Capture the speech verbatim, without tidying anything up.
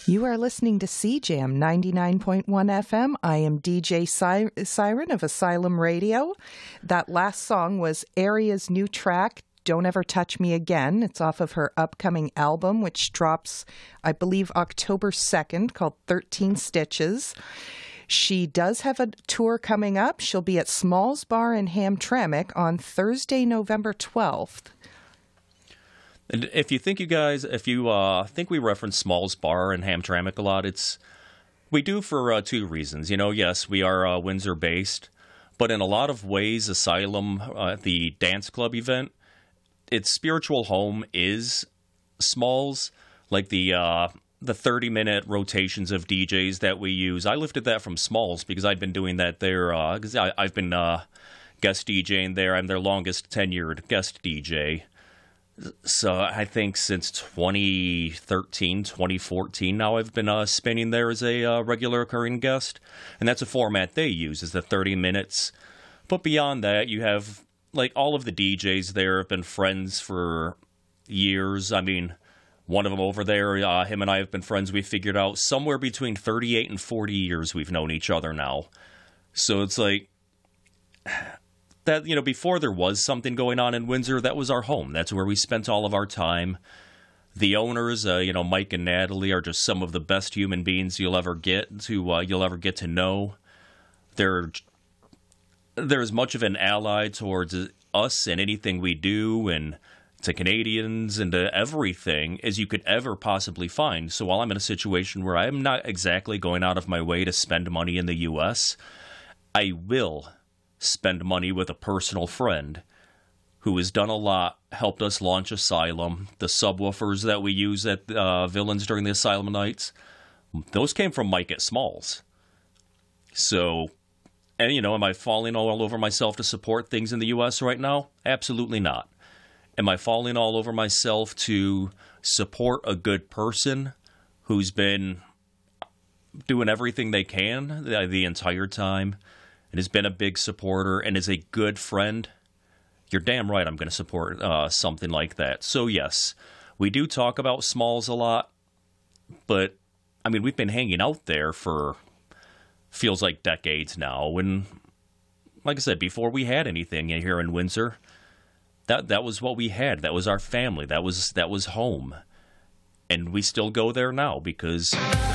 You are listening to C Jam ninety-nine point one F M. I am D J Sy- Siren of Asylum Radio. That last song was Aria's new track, Don't Ever Touch Me Again. It's off of her upcoming album, which drops, I believe, October second, called thirteen Stitches. She does have a tour coming up. She'll be at Smalls Bar in Hamtramck on Thursday, November twelfth. And if you think you guys, if you uh, think we reference Smalls Bar and Hamtramck a lot, it's we do for uh, two reasons. You know, yes, we are uh, Windsor-based, but in a lot of ways, Asylum, uh, the dance club event, its spiritual home is Smalls, like the uh, the thirty-minute rotations of D Js that we use. I lifted that from Smalls because I'd been doing that there, because uh, I've been uh, guest DJing there. I'm their longest tenured guest D J. So I think since twenty thirteen, twenty fourteen now I've been uh, spinning there as a uh, regular occurring guest. And that's a format they use, is the thirty minutes. But beyond that, you have, like, all of the D Js there have been friends for years. I mean, one of them over there, uh, him and I have been friends. We figured out somewhere between thirty-eight and forty years we've known each other now. So it's like, that, you know, before there was something going on in Windsor, that was our home. That's where we spent all of our time. The owners, uh, you know, Mike and Natalie, are just some of the best human beings you'll ever get to uh, you'll ever get to know. They're they're as much of an ally towards us and anything we do, and to Canadians and to everything as you could ever possibly find. So while I'm in a situation where I'm not exactly going out of my way to spend money in the U S, I will spend money with a personal friend who has done a lot, helped us launch Asylum. The subwoofers that we use at uh, Villains during the Asylum nights, those came from Mike at Smalls. So, and you know, am I falling all over myself to support things in the U S right now? Absolutely not. Am I falling all over myself to support a good person who's been doing everything they can the, the entire time, and has been a big supporter and is a good friend? You're damn right I'm going to support uh, something like that. So yes, we do talk about Smalls a lot, but I mean, we've been hanging out there for feels like decades now. And like I said, before we had anything here in Windsor, that that was what we had. That was our family. That was that was home. And we still go there now because